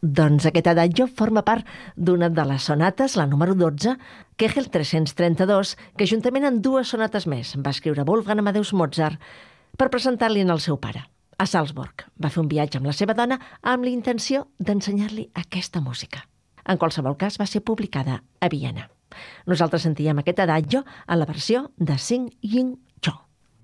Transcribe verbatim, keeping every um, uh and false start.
Doncs aquest adagio forma part d'una de les sonates, la número dotze, Kegel tres-cents trenta-dos, que juntament amb dues sonates més va escriure Wolfgang Amadeus Mozart per presentar-li al seu pare, a Salzburg. Va fer un viatge amb la seva dona amb la intenció d'ensenyar-li aquesta música. En qualsevol cas, va ser publicada a Viena. Nosaltres sentíem aquest adagio a la versió de Sing Ying